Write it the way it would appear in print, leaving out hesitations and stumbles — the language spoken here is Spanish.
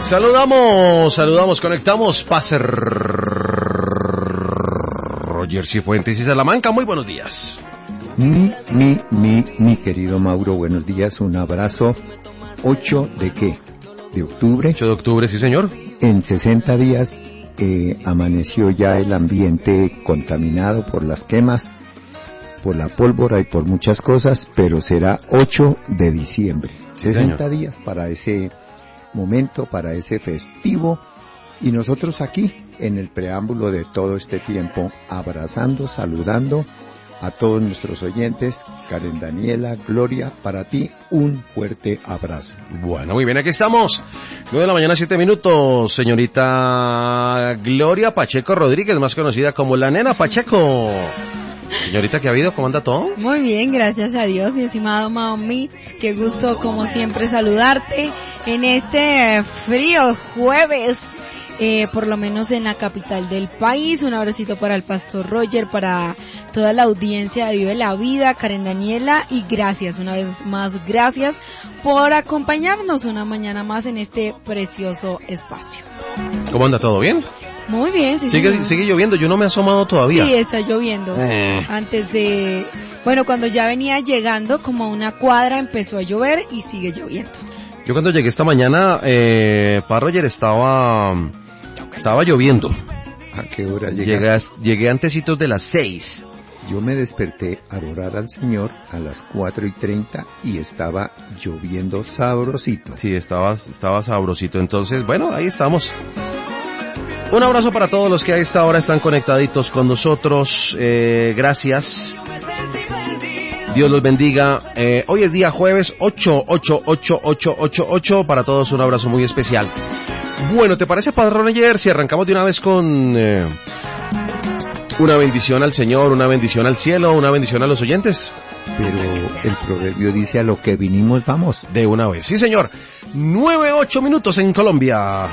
Saludamos, conectamos. Pase Roger Cifuentes y Salamanca, muy buenos días. Mi querido Mauro, buenos días, un abrazo. 8 de qué? ¿De octubre? 8 de octubre, sí señor. En 60 días amaneció ya el ambiente contaminado por las quemas, por la pólvora y por muchas cosas, pero será 8 de diciembre. 60 días para ese momento, para ese festivo, y nosotros aquí, en el preámbulo de todo este tiempo, abrazando, saludando a todos nuestros oyentes. Karen Daniela, Gloria, para ti un fuerte abrazo. Bueno, muy bien, aquí estamos. 9 de la mañana, 7 minutos. Señorita Gloria Pacheco Rodríguez, más conocida como la Nena Pacheco. Señorita, ¿qué ha habido? ¿Cómo anda todo? Muy bien, gracias a Dios, mi estimado Mao Mitz. Qué gusto, como siempre, saludarte en este frío jueves. Por lo menos en la capital del país. Un abracito para el Pastor Roger, para toda la audiencia de Vive la Vida, Karen Daniela, y gracias, una vez más, gracias por acompañarnos una mañana más en este precioso espacio. ¿Cómo anda todo? ¿Bien? Muy bien, sí. Sigue lloviendo, yo no me he asomado todavía. Sí, está lloviendo. Cuando ya venía llegando, como a una cuadra, empezó a llover y sigue lloviendo. Yo cuando llegué esta mañana, para Roger estaba lloviendo. ¿A qué hora llegaste? Llegué antecitos de las 6. Yo me desperté a adorar al Señor a las 4:30 y estaba lloviendo sabrosito. Sí, estaba sabrosito. Entonces, bueno, ahí estamos. Un abrazo para todos los que a esta hora están conectaditos con nosotros. Gracias. Dios los bendiga. Hoy es día jueves 8. Para todos un abrazo muy especial. Bueno, ¿te parece, Padre Roger, si arrancamos de una vez con una bendición al Señor, una bendición al cielo, una bendición a los oyentes? Pero el proverbio dice: a lo que vinimos vamos. De una vez, sí señor. 9:08 en Colombia.